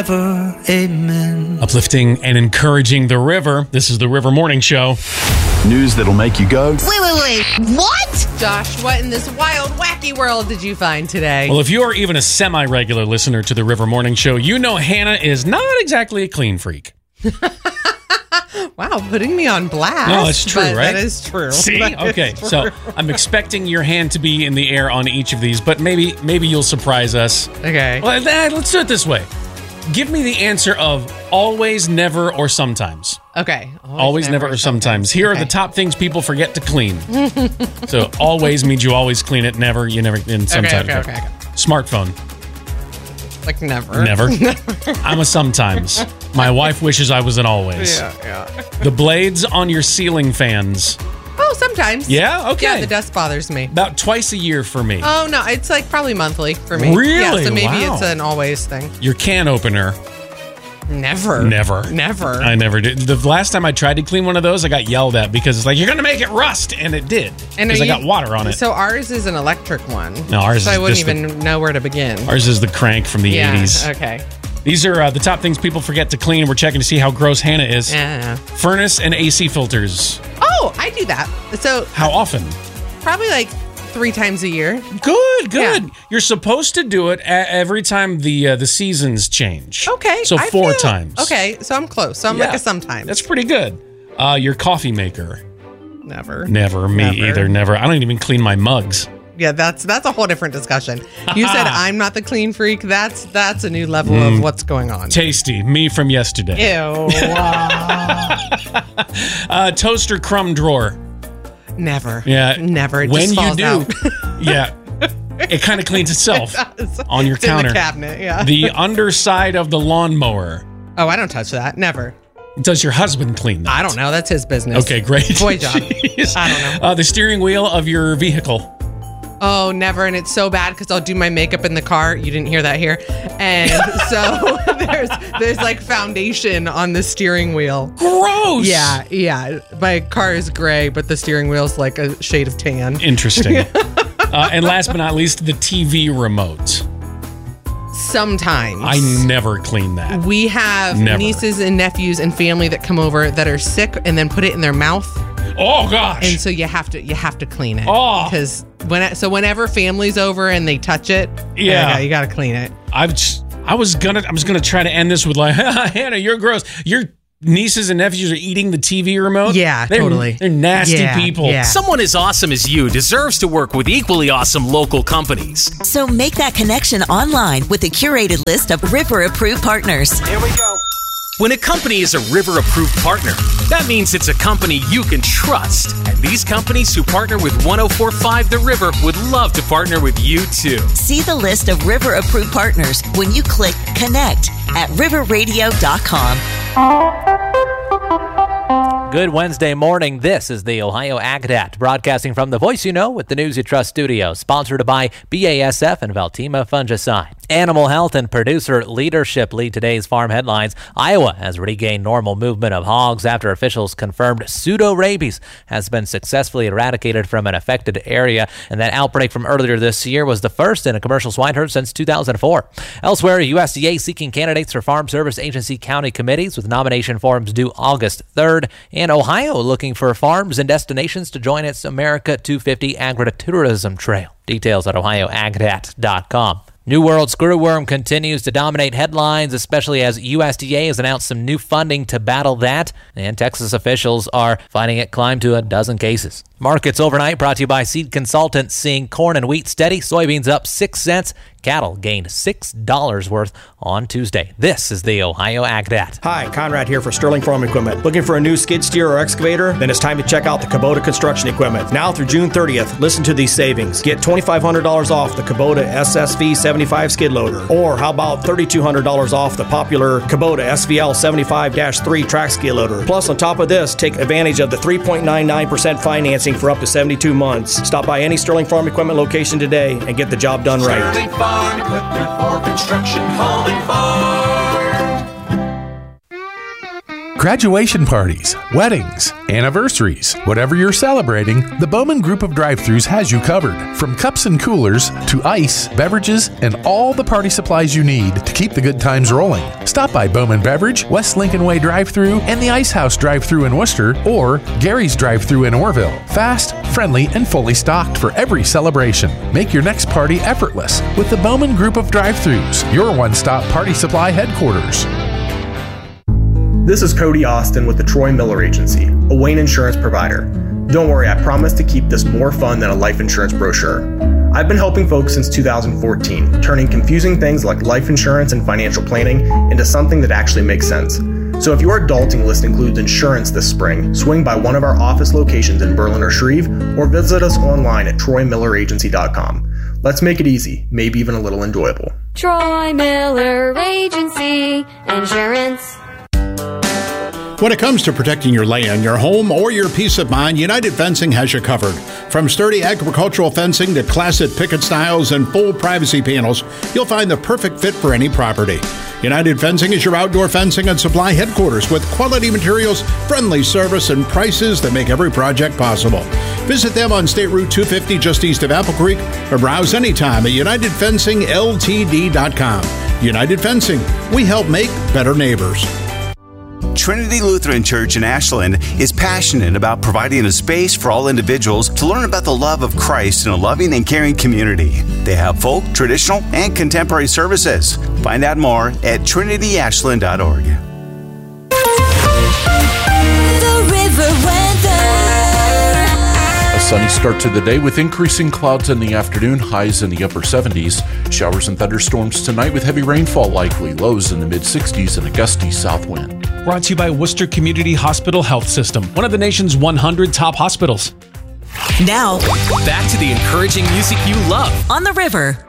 forever. Amen. Uplifting and encouraging the river. This is the River Morning Show. News that'll make you go, Wait. What? Josh, what in this wild, wacky world did you find today? Well, if you are even a semi-regular listener to the River Morning Show, you know Hannah is not exactly a clean freak. Wow, putting me on blast. No, it's true, but right? That is true. See? That Okay, is true. so I'm expecting your hand to be in the air on each of these, but maybe you'll surprise us. Okay. Well, let's do it this way. Give me the answer of always, never, or sometimes. Okay. Always, never, or sometimes. Here are the top things people forget to clean. So always means you always clean it. Never, you never, and sometimes. Okay. Smartphone. Like never. Never. I'm a sometimes. My wife wishes I was an always. Yeah. The blades on your ceiling fans. Oh, sometimes. Yeah? Okay. Yeah, the dust bothers me. About twice a year for me. Oh, no, it's like probably monthly for me. Really? Yeah, so maybe Wow. it's an always thing. Your can opener. Never. I never did. The last time I tried to clean one of those, I got yelled at because it's like, you're going to make it rust. And it did. Because I got water on it. So ours is an electric one. No, ours so is I wouldn't just even know where to begin. Ours is the crank from the 80s. Okay. These are the top things people forget to clean. We're checking to see how gross Hannah is. Yeah. Furnace and AC filters. Oh, I do that. So How often? probably like 3 times a year. Good. Yeah. You're supposed to do it every time the seasons change. Okay. So I 4 feel- times. Okay, so I'm close. So I'm Yeah. like a sometimes. That's pretty good. Your coffee maker. Never. Never. Me either. Never. I don't even clean my mugs. Yeah, that's a whole different discussion. You said I'm not the clean freak. That's a new level of what's going on. Tasty. Me from yesterday. Ew. Toaster crumb drawer. Never. Yeah. Never. It when just falls you do, out. yeah, it kind of cleans itself on your It's in counter. the cabinet, yeah. The underside of the lawnmower. Oh, I don't touch that. Never. Does your husband clean that? I don't know. That's his business. Okay, great. Boy job. Jeez. I don't know. The steering wheel of your vehicle. Oh, never. And it's so bad because I'll do my makeup in the car. You didn't hear that here. And so there's like foundation on the steering wheel. Gross. Yeah. My car is gray, but the steering wheel's like a shade of tan. Interesting. And last but not least, the TV remote. Sometimes. I never clean that. We have Never. nieces and nephews and family that come over that are sick and then put it in their mouth. Oh gosh. And so you have to clean it. Oh. Because whenever family's over and they touch it, Yeah. you got to clean it. I was gonna try to end this with like, Hannah, you're gross. Your nieces and nephews are eating the TV remote. Yeah, totally. They're nasty Yeah, people. yeah. Someone as awesome as you deserves to work with equally awesome local companies. So make that connection online with a curated list of River-approved partners. Here we go. When a company is a River-approved partner, that means it's a company you can trust. And these companies who partner with 104.5 The River would love to partner with you too. See the list of River-approved partners when you click Connect at riverradio.com. Good Wednesday morning. This is the Ohio AgDat, broadcasting from the Voice You Know with the News You Trust studio, sponsored by BASF and Valtima Fungicide. Animal health and producer leadership lead today's farm headlines. Iowa has regained normal movement of hogs after officials confirmed pseudo-rabies has been successfully eradicated from an affected area, and that outbreak from earlier this year was the first in a commercial swine herd since 2004. Elsewhere, USDA seeking candidates for Farm Service Agency county committees with nomination forms due August 3rd, and Ohio looking for farms and destinations to join its America 250 agritourism trail. Details at ohioagdat.com. New World screwworm continues to dominate headlines, especially as USDA has announced some new funding to battle that, and Texas officials are finding it climb to a dozen cases. Markets overnight brought to you by Seed Consultants, seeing corn and wheat steady, soybeans up 6 cents, cattle gained $6 worth on Tuesday. This is the Ohio AgDat. Hi, Conrad here for Sterling Farm Equipment. Looking for a new skid steer or excavator? Then it's time to check out the Kubota Construction Equipment. Now through June 30th, listen to these savings. Get $2,500 off the Kubota SSV 75 skid loader. Or how about $3,200 off the popular Kubota SVL 75-3 track skid loader. Plus, on top of this, take advantage of the 3.99% financing for up to 72 months. Stop by any Sterling Farm Equipment location today and get the job done right. Sterling Farm Equipment for construction, home and farm. Graduation parties, weddings, anniversaries, whatever you're celebrating, the Bowman Group of drive-thrus has you covered. From cups and coolers to ice, beverages, and all the party supplies you need to keep the good times rolling. Stop by Bowman Beverage, West Lincoln Way drive-thru, and the Ice House drive-thru in Worcester, or Gary's drive-thru in Orville. Fast, friendly, and fully stocked for every celebration. Make your next party effortless with the Bowman Group of drive-thrus, your one-stop party supply headquarters. This is Cody Austin with the Troy Miller Agency, a Wayne insurance provider. Don't worry, I promise to keep this more fun than a life insurance brochure. I've been helping folks since 2014, turning confusing things like life insurance and financial planning into something that actually makes sense. So if your adulting list includes insurance this spring, swing by one of our office locations in Berlin or Shreve, or visit us online at TroyMillerAgency.com. Let's make it easy, maybe even a little enjoyable. Troy Miller Agency Insurance. When it comes to protecting your land, your home, or your peace of mind, United Fencing has you covered. From sturdy agricultural fencing to classic picket styles and full privacy panels, you'll find the perfect fit for any property. United Fencing is your outdoor fencing and supply headquarters with quality materials, friendly service, and prices that make every project possible. Visit them on State Route 250 just east of Apple Creek or browse anytime at UnitedFencingLTD.com. United Fencing, we help make better neighbors. Trinity Lutheran Church in Ashland is passionate about providing a space for all individuals to learn about the love of Christ in a loving and caring community. They have folk, traditional, and contemporary services. Find out more at trinityashland.org. The River Weather. A sunny start to the day with increasing clouds in the afternoon, highs in the upper 70s. Showers and thunderstorms tonight with heavy rainfall likely, lows in the mid-60s and a gusty south wind. Brought to you by Worcester Community Hospital Health System, one of the nation's 100 top hospitals. Now, back to the encouraging music you love on the River.